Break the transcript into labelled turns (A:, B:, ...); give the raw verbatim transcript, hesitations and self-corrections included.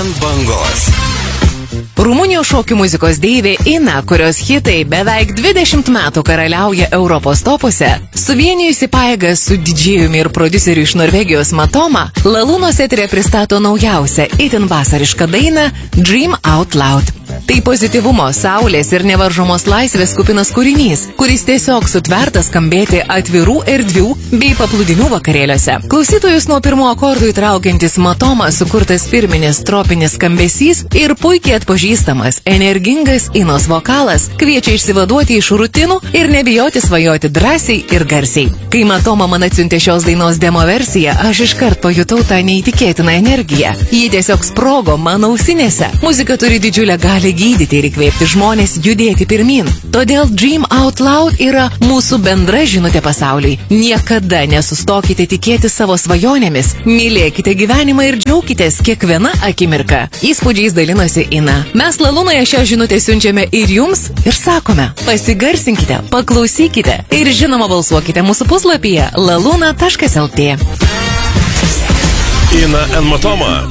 A: Ant bangos.
B: Rumunijos šokių muzikos deivė Ina, kurios hitai beveik dvidešimt metų karaliauja Europos topuose, suvienijusi pajėgas su didžėjumi ir prodiuseriu iš Norvegijos Matoma, Lalūnos eterė pristato naujausią itin vasarišką dainą Dream Out Loud. Tai pozityvumo, saulės ir nevaržomos laisvės kupinas kūrinys, kuris tiesiog sutvertas skambėti atvirų erdvių bei paplūdimių vakarėliuose. Klausytojus nuo pirmo akordų įtraukiantis Matoma sukurtas firminis tropinis skambesys ir puikiai atpažįstamas, energingas Inos vokalas kviečia išsivaduoti iš rutinų ir nebijoti svajoti drąsiai ir garsiai. Kai Matoma man atsiuntė šios dainos demo versiją, aš iškart pajutau tą neįtikėtiną energiją. Ji tiesiog sprogo mano ausinėse. Muzika turi didžiulę gali gydyti ir įkvėpti žmonės judėti pirmin. Todėl Dream Out Loud yra mūsų bendra žinutė pasauliui. Niekada nesustokite tikėti savo svajonėmis, mylėkite gyvenimą ir džiaukitės kiekviena akimirka. Įspūdžiais dalinosi Ina. Mes Lalūnoje šią žinutę siunčiame ir jums ir sakome, pasigarsinkite, paklausykite ir žinoma balsuokite mūsų puslapyje laluna taškas lt.
A: Ina and Matoma.